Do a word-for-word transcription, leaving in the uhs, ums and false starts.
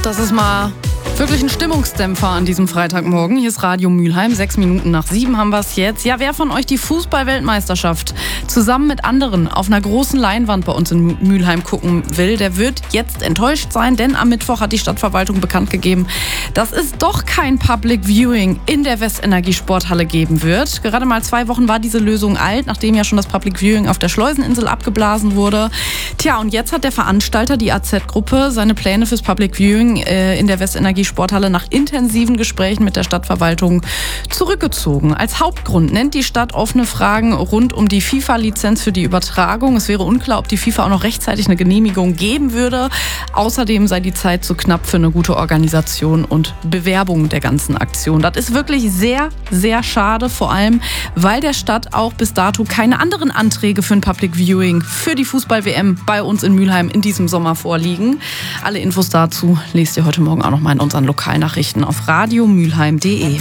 Das ist mal wirklich ein Stimmungsdämpfer an diesem Freitagmorgen. Hier ist Radio Mülheim. Sechs Minuten nach sieben haben wir es jetzt. Ja, wer von euch die Fußball-Weltmeisterschaft zusammen mit anderen auf einer großen Leinwand bei uns in Mülheim gucken will, der wird jetzt enttäuscht sein, denn am Mittwoch hat die Stadtverwaltung bekannt gegeben, dass es doch kein Public Viewing in der Westenergie-Sporthalle geben wird. Gerade mal zwei Wochen war diese Lösung alt, nachdem ja schon das Public Viewing auf der Schleuseninsel abgeblasen wurde. Tja, und jetzt hat der Veranstalter, die A Z-Gruppe, seine Pläne fürs Public Viewing äh, in der Westenergie-Sporthalle nach intensiven Gesprächen mit der Stadtverwaltung zurückgezogen. Als Hauptgrund nennt die Stadt offene Fragen rund um die FIFA-Lizenz für die Übertragung. Es wäre unklar, ob die FIFA auch noch rechtzeitig eine Genehmigung geben würde. Außerdem sei die Zeit zu knapp für eine gute Organisation und Bewerbung der ganzen Aktion. Das ist wirklich sehr, sehr schade, vor allem, weil der Stadt auch bis dato keine anderen Anträge für ein Public Viewing für die Fußball-W M bei uns in Mülheim in diesem Sommer vorliegen. Alle Infos dazu lest ihr heute Morgen auch noch mal in unseren Lokalnachrichten auf radio mülheim punkt de.